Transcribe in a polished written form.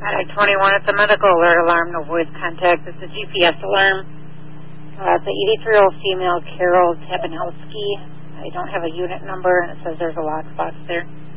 I-21, it's a medical alert alarm, no voice contact. It's a GPS alarm. It's an 83-year-old female, Carol Tabanowski. I don't have a unit number, and it says there's a lockbox there.